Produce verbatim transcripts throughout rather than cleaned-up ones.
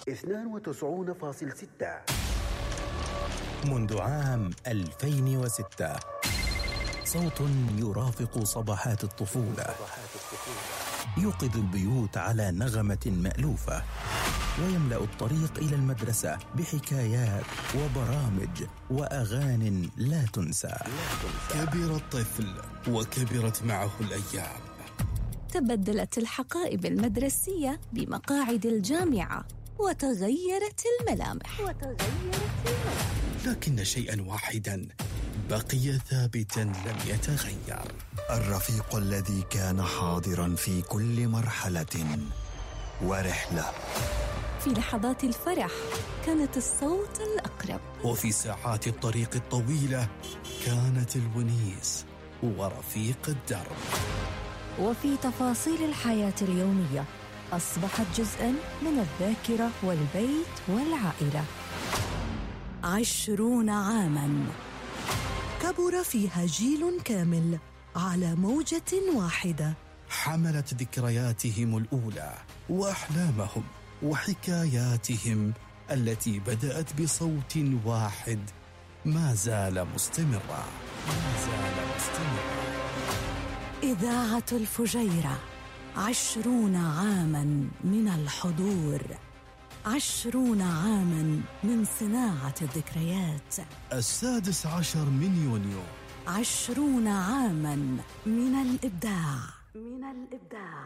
اثنان وتسعون فاصلة ستة. منذ عام ألفين وستة صوت يرافق صباحات الطفولة، يوقظ البيوت على نغمة مألوفة، ويملأ الطريق إلى المدرسة بحكايات وبرامج وأغاني لا تنسى. كبر الطفل وكبرت معه الأيام، تبدلت الحقائب المدرسية بمقاعد الجامعة، وتغيرت الملامح وتغيرت الملامح لكن شيئا واحدا بقي ثابتا لم يتغير: الرفيق الذي كان حاضرا في كل مرحلة ورحلة. في لحظات الفرح كانت الصوت الأقرب، وفي ساعات الطريق الطويلة كانت الونيس ورفيق الدرب. وفي تفاصيل الحياة اليومية أصبحت جزءاً من الذاكرة والبيت والعائلة. عشرون عاماً كبر فيها جيل كامل على موجة واحدة، حملت ذكرياتهم الأولى وأحلامهم وحكاياتهم التي بدأت بصوت واحد ما زال مستمرا ما زال مستمرا. إذاعة الفجيرة، عشرون عاماً من الحضور، عشرون عاماً من صناعة الذكريات. السادس عشر من يونيو، عشرون عاماً من الإبداع من الإبداع.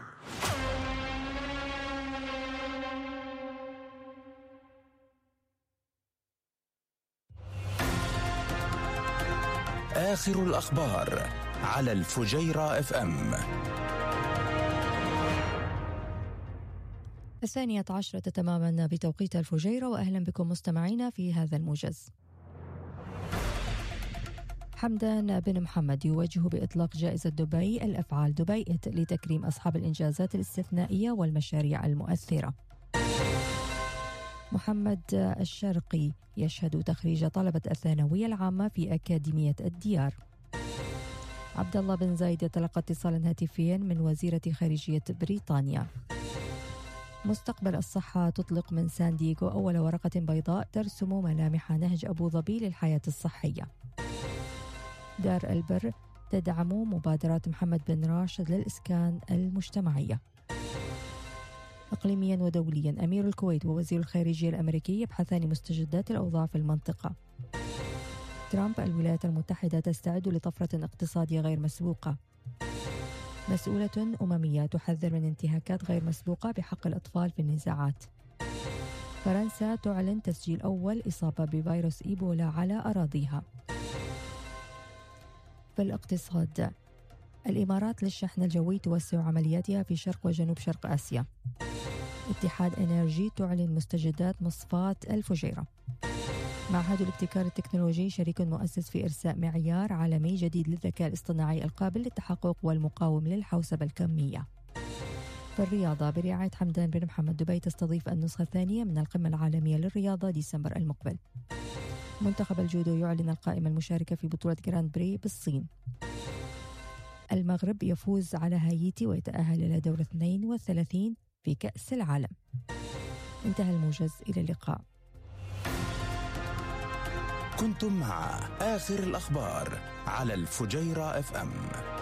آخر الأخبار على الفجيرة اف ام. الثانية عشرة تماما بتوقيت الفجيرة، وأهلا بكم مستمعينا في هذا الموجز. حمدان بن محمد يوجه بإطلاق جائزة دبي الأفعال دبي لتكريم أصحاب الإنجازات الاستثنائية والمشاريع المؤثرة. محمد الشرقي يشهد تخريج طلبة الثانوية العامة في أكاديمية الديار. عبد الله بن زايد يتلقى اتصالا هاتفيا من وزيرة خارجية بريطانيا. مستقبل الصحة تطلق من سان دييغو أول ورقة بيضاء ترسم ملامح نهج أبو ظبي للحياة الصحية. دار البر تدعم مبادرات محمد بن راشد للإسكان المجتمعية. إقليميا ودوليا، أمير الكويت ووزير الخارجية الأمريكي يبحثان مستجدات الأوضاع في المنطقة. ترامب الولايات المتحدة تستعد لطفرة اقتصادية غير مسبوقة. مسؤولة أممية تحذر من انتهاكات غير مسبوقة بحق الأطفال في النزاعات. فرنسا تعلن تسجيل أول إصابة بفيروس إيبولا على أراضيها. في الاقتصاد، الإمارات للشحن الجوي توسع عملياتها في شرق وجنوب شرق آسيا. اتحاد إنرجي تعلن مستجدات مصفاة الفجيرة. معهد الابتكار التكنولوجي شريك مؤسس في إرساء معيار عالمي جديد للذكاء الاصطناعي القابل للتحقق والمقاوم للحوسبة الكمية. في الرياضة، برعاية حمدان بن محمد، دبي تستضيف النسخة الثانية من القمة العالمية للرياضة ديسمبر المقبل. منتخب الجودو يعلن القائمة المشاركة في بطولة جراند بري بالصين. المغرب يفوز على هايتي ويتأهل إلى دور اثنين وثلاثين في كأس العالم. انتهى الموجز، إلى اللقاء. كنتم مع آخر الأخبار على الفجيرة اف ام.